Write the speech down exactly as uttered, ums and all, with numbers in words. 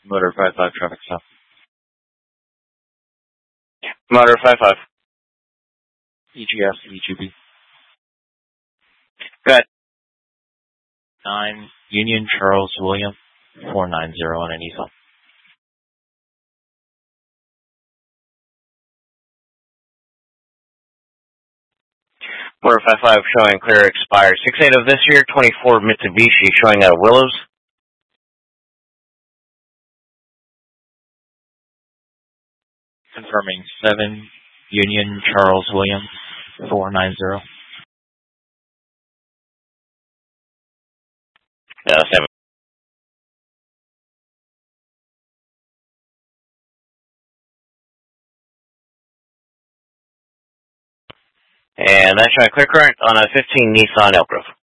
Motor five five, traffic stop. Motor five five. E G S, E G B. Go ahead. nine, Union Charles William, four nine zero on an E S O L. Motor five five showing clear expired. six eight of this year, twenty-four Mitsubishi showing out of Willows. Confirming seven, Union Charles William, four nine zero. Yeah, seven. And that's showing clear current on a fifteen Nissan Elk Grove.